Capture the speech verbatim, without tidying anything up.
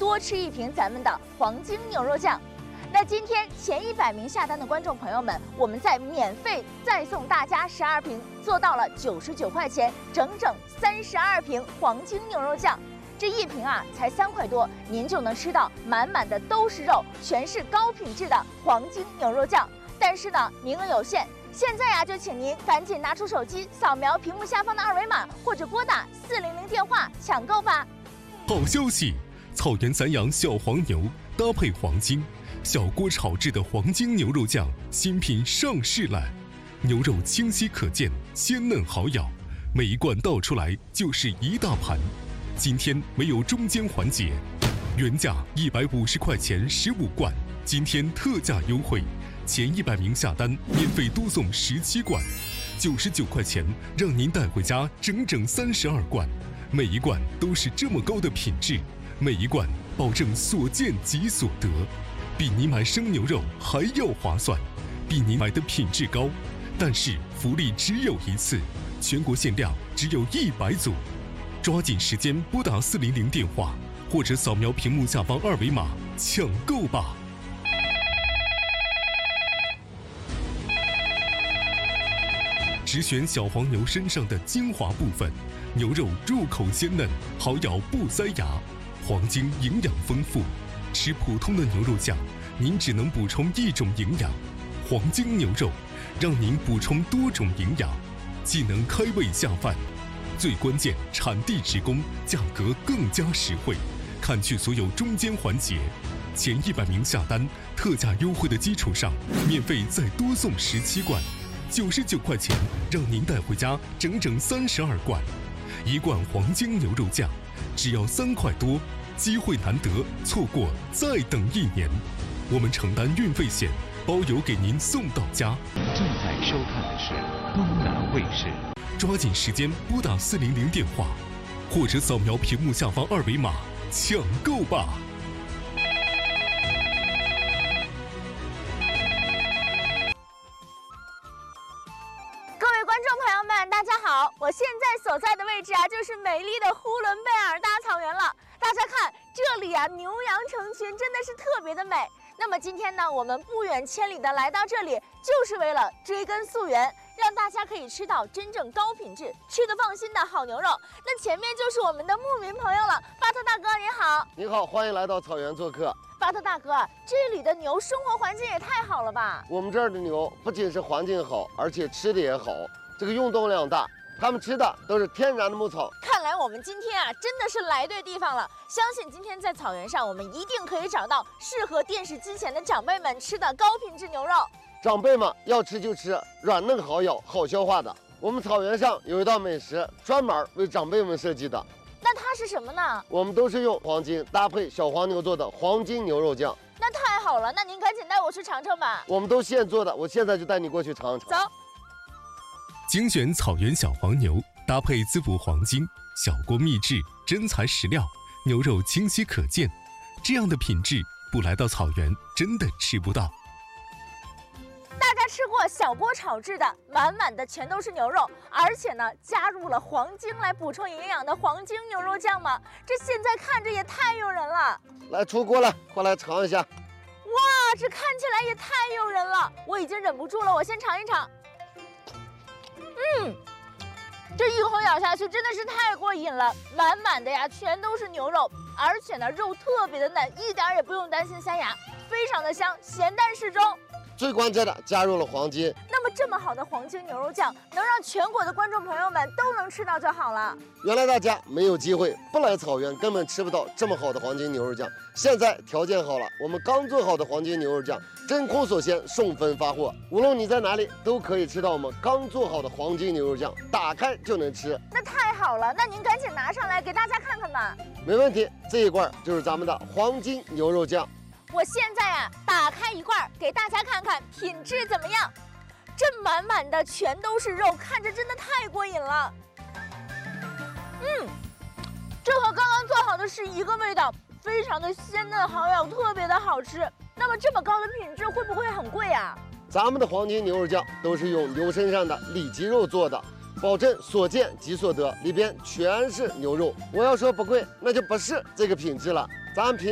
多吃一瓶咱们的黄金牛肉酱。那今天前一百名下单的观众朋友们，我们再免费再送大家十二瓶，做到了九十九块钱，整整三十二瓶黄金牛肉酱。这一瓶啊才三块多，您就能吃到满满的都是肉，全是高品质的黄金牛肉酱。但是呢，名额有限，现在呀就请您赶紧拿出手机，扫描屏幕下方的二维码，或者拨打四零零电话抢购吧。 好消息，草原散养小黄牛搭配黄金。小锅炒制的黄金牛肉酱新品上市了，牛肉清晰可见，鲜嫩好咬，每一罐倒出来就是一大盘。今天没有中间环节，原价一百五十块钱十五罐，今天特价优惠，前一百名下单免费多送十七罐，九十九块钱让您带回家整整三十二罐，每一罐都是这么高的品质，每一罐保证所见即所得。比你买生牛肉还要划算，比你买的品质高，但是福利只有一次，全国限量只有一百组，抓紧时间拨打四零零电话，或者扫描屏幕下方二维码抢购吧。只选小黄牛身上的精华部分，牛肉入口鲜嫩，好咬不塞牙，黄金营养丰富。吃普通的牛肉酱，您只能补充一种营养，黄金牛肉让您补充多种营养，既能开胃下饭，最关键产地直供，价格更加实惠，砍去所有中间环节。前一百名下单，特价优惠的基础上，免费再多送十七罐，九十九块钱让您带回家整整三十二罐，一罐黄金牛肉酱只要三块多。机会难得，错过再等一年，我们承担运费险，包邮给您送到家。 正在收看的是东南卫视， 抓紧时间拨打四零零电话，或者扫描屏幕下方二维码抢购吧。 各位观众朋友们，大家好，我现在所在的位置啊，就是美丽的呼伦贝尔大草原了。大家看这里啊，牛羊成群，真的是特别的美。那么今天呢，我们不远千里的来到这里，就是为了追根溯源，让大家可以吃到真正高品质、吃得放心的好牛肉。那前面就是我们的牧民朋友了，巴特大哥您好。 你好，欢迎来到草原做客。 巴特大哥，这里的牛生活环境也太好了吧？ 我们这儿的牛不仅是环境好，而且吃的也好，这个运动量大。他们吃的都是天然的牧草。 看来我们今天啊，真的是来对地方了。相信今天在草原上，我们一定可以找到适合电视机前的长辈们吃的高品质牛肉。 长辈们要吃就吃软嫩好咬、好消化的。我们草原上有一道美食，专门为长辈们设计的。 那它是什么呢？ 我们都是用黄金搭配小黄牛做的黄金牛肉酱。 那太好了，那您赶紧带我去尝尝吧。 我们都现做的，我现在就带你过去尝尝。 走。 精选草原小黄牛，搭配滋补黄金，小锅秘制，真材实料，牛肉清晰可见，这样的品质不来到草原真的吃不到。 大家吃过小锅炒制的，满满的全都是牛肉，而且呢加入了黄金来补充营养的黄金牛肉酱吗？这现在看着也太诱人了。 来出锅了，快来尝一下。 哇，这看起来也太诱人了，我已经忍不住了，我先尝一尝。嗯，这一口咬下去真的是太过瘾了，满满的呀全都是牛肉，而且呢肉特别的嫩，一点也不用担心塞牙，非常的香，咸淡适中。 最关键的加入了黄金。 那么这么好的黄金牛肉酱，能让全国的观众朋友们都能吃到就好了。 原来大家没有机会，不来草原根本吃不到这么好的黄金牛肉酱。现在条件好了，我们刚做好的黄金牛肉酱真空锁鲜，送分发货，无论你在哪里都可以吃到我们刚做好的黄金牛肉酱，打开就能吃。 那太好了，那您赶紧拿上来给大家看看吧。 没问题，这一罐就是咱们的黄金牛肉酱。 我现在啊，打开一罐给大家看看品质怎么样。这满满的全都是肉，看着真的太过瘾了。嗯，这和刚刚做好的是一个味道，非常的鲜嫩好咬，特别的好吃。那么这么高的品质会不会很贵啊？ 咱们的黄金牛肉酱都是用牛身上的里脊肉做的，保证所见即所得，里边全是牛肉。我要说不贵，那就不是这个品质了。咱平